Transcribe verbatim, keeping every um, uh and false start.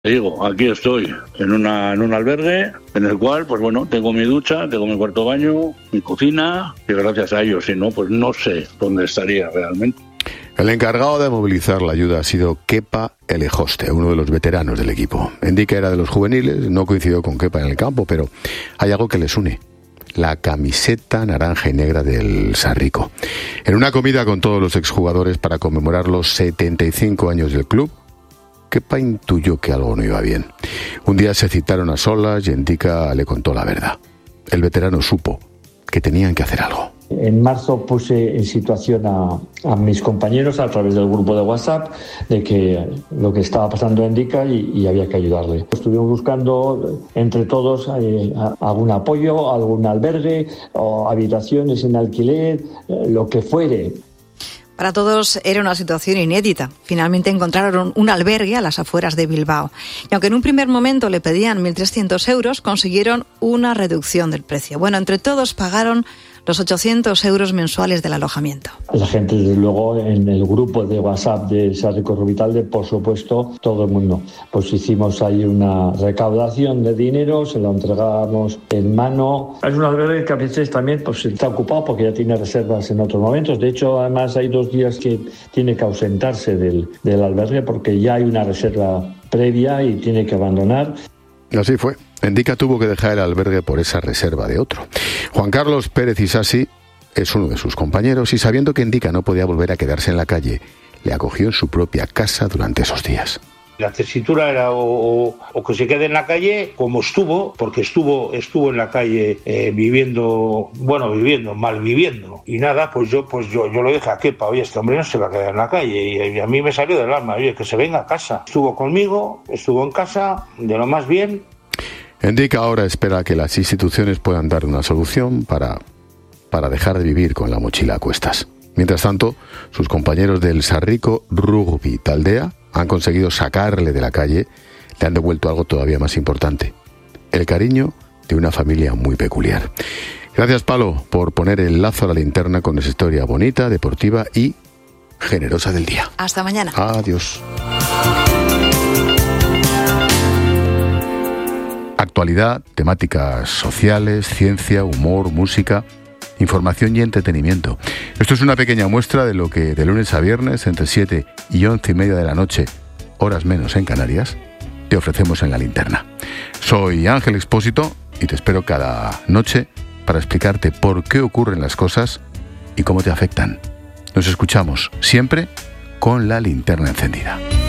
Te digo, aquí estoy, en una en un albergue, en el cual, pues bueno, tengo mi ducha, tengo mi cuarto baño, mi cocina, y gracias a ellos, si no, pues no sé dónde estaría realmente. El encargado de movilizar la ayuda ha sido Kepa Elejoste, uno de los veteranos del equipo. Endika era de los juveniles, no coincidió con Kepa en el campo, pero hay algo que les une: la camiseta naranja y negra del Sarrico. En una comida con todos los exjugadores para conmemorar los setenta y cinco años del club, Kepa intuyó que algo no iba bien. Un día se citaron a solas y Endika le contó la verdad. El veterano supo que tenían que hacer algo. En marzo puse en situación a, a mis compañeros a través del grupo de WhatsApp de que lo que estaba pasando en Endika y, y había que ayudarle. Estuvimos buscando entre todos eh, algún apoyo, algún albergue o habitaciones en alquiler, eh, lo que fuere. Para todos era una situación inédita. Finalmente encontraron un albergue a las afueras de Bilbao. Y aunque en un primer momento le pedían mil trescientos euros, consiguieron una reducción del precio. Bueno, entre todos pagaron los ochocientos euros mensuales del alojamiento. La gente, desde luego, en el grupo de WhatsApp de Sarrico Rubitalde, por supuesto, todo el mundo. Pues hicimos ahí una recaudación de dinero, se lo entregamos en mano. Es un albergue que a veces también pues, está ocupado porque ya tiene reservas en otros momentos. De hecho, además hay dos días que tiene que ausentarse del, del albergue porque ya hay una reserva previa y tiene que abandonar. Así fue. Endika tuvo que dejar el albergue por esa reserva de otro. Juan Carlos Pérez Isasi es uno de sus compañeros y, sabiendo que Endika no podía volver a quedarse en la calle, le acogió en su propia casa durante esos días. La tesitura era o, o, o que se quede en la calle como estuvo, porque estuvo estuvo en la calle eh, viviendo, bueno, viviendo, mal viviendo. Y nada, pues yo pues yo, yo lo dije a Kepa, oye, este hombre no se va a quedar en la calle. Y, y a mí me salió del alma, oye, que se venga a casa. Estuvo conmigo, estuvo en casa, de lo más bien. Endika ahora espera que las instituciones puedan dar una solución para, para dejar de vivir con la mochila a cuestas. Mientras tanto, sus compañeros del Sarrico Rugby Taldea han conseguido sacarle de la calle, le han devuelto algo todavía más importante: el cariño de una familia muy peculiar. Gracias, Palo, por poner el lazo a la linterna con esa historia bonita, deportiva y generosa del día. Hasta mañana. Adiós. Actualidad, temáticas sociales, ciencia, humor, música, información y entretenimiento. Esto es una pequeña muestra de lo que de lunes a viernes, entre siete y once y media de la noche, horas menos en Canarias, te ofrecemos en La Linterna. Soy Ángel Expósito y te espero cada noche para explicarte por qué ocurren las cosas y cómo te afectan. Nos escuchamos siempre con la linterna encendida.